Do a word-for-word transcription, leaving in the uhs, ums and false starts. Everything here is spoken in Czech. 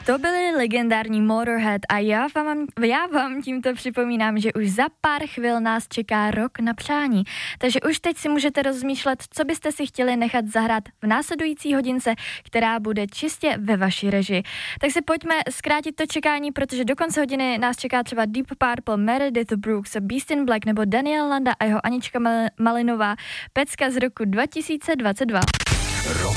To byly legendární Motorhead a já vám, já vám tímto připomínám, že už za pár chvil nás čeká rok na přání. Takže už teď si můžete rozmýšlet, co byste si chtěli nechat zahrát v následující hodince, která bude čistě ve vaší režii. Tak si pojďme zkrátit to čekání, protože do konce hodiny nás čeká třeba Deep Purple, Meredith Brooks, Beast in Black nebo Daniel Landa a jeho Anička Malinová, pecka z roku dva tisíce dvacet dva. Rok